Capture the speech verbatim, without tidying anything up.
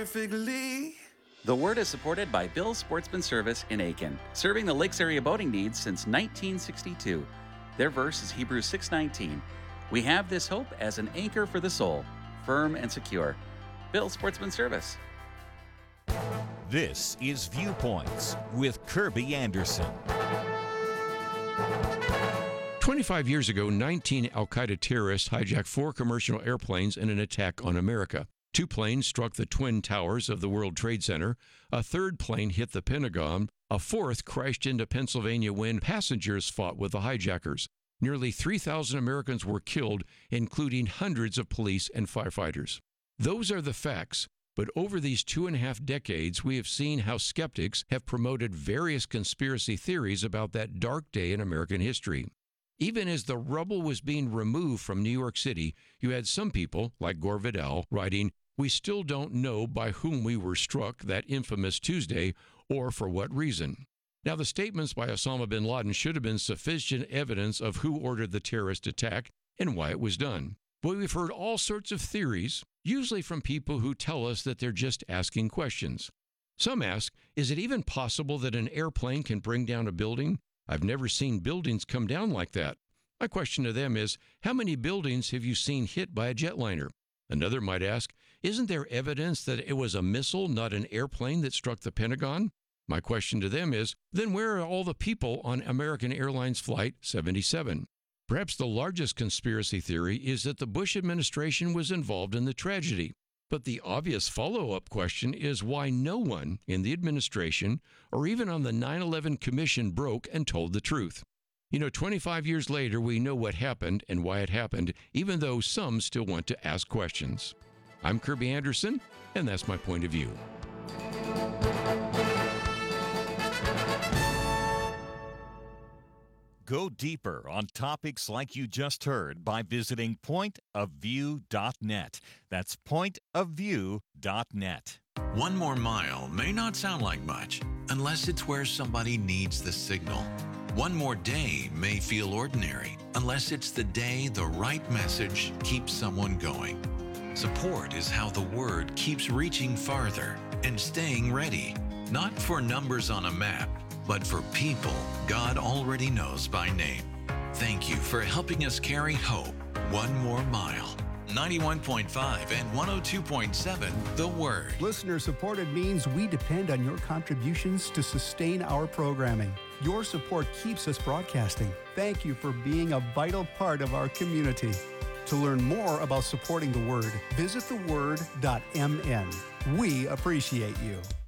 perfectly. The Word is supported by Bill's Sportsman Service in Aiken, serving the Lakes area boating needs since nineteen sixty-two. Their verse is Hebrews six nineteen. We have this hope as an anchor for the soul, firm and secure. Bill's Sportsman Service. This is Viewpoints with Kirby Anderson. twenty-five years ago, nineteen al-Qaeda terrorists hijacked four commercial airplanes in an attack on America. Two planes struck the Twin Towers of the World Trade Center. A third plane hit the Pentagon. A fourth crashed into Pennsylvania when passengers fought with the hijackers. Nearly three thousand Americans were killed, including hundreds of police and firefighters. Those are the facts. But over these two and a half decades, we have seen how skeptics have promoted various conspiracy theories about that dark day in American history. Even as the rubble was being removed from New York City, you had some people, like Gore Vidal, writing, "We still don't know by whom we were struck that infamous Tuesday or for what reason." Now, the statements by Osama bin Laden should have been sufficient evidence of who ordered the terrorist attack and why it was done. But we've heard all sorts of theories, usually from people who tell us that they're just asking questions. Some ask, is it even possible that an airplane can bring down a building? I've never seen buildings come down like that. My question to them is, how many buildings have you seen hit by a jetliner? Another might ask, isn't there evidence that it was a missile, not an airplane, that struck the Pentagon? My question to them is, then where are all the people on American Airlines Flight seventy-seven? Perhaps the largest conspiracy theory is that the Bush administration was involved in the tragedy. But the obvious follow-up question is why no one in the administration or even on the nine eleven Commission broke and told the truth. You know, twenty-five years later, we know what happened and why it happened, even though some still want to ask questions. I'm Kirby Anderson, and that's my point of view. Go deeper on topics like you just heard by visiting point of view dot net. That's point of view dot net. One more mile may not sound like much unless it's where somebody needs the signal. One more day may feel ordinary unless it's the day the right message keeps someone going. Support is how the word keeps reaching farther and staying ready, not for numbers on a map, but for people God already knows by name. Thank you for helping us carry hope one more mile. ninety-one point five and one oh two point seven The Word. Listener supported means we depend on your contributions to sustain our programming. Your support keeps us broadcasting. Thank you for being a vital part of our community. To learn more about supporting the Word, visit the word dot m n. We appreciate you.